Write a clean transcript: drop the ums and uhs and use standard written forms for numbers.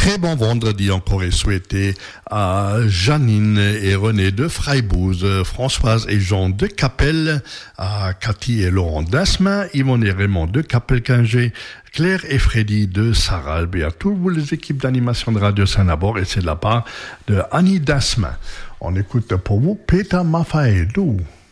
Très bon vendredi encore et souhaité à Janine et René de Freibouze, Françoise et Jean de Capelle, à Cathy et Laurent d'Asmin, Yvonne et Raymond de Capelle-Quingé, Claire et Freddy de Saralbe, et à toutes les équipes d'animation de Radio Saint-Nabor, et c'est de la part de Annie d'Asmin. On écoute pour vous Peter Mafaedou.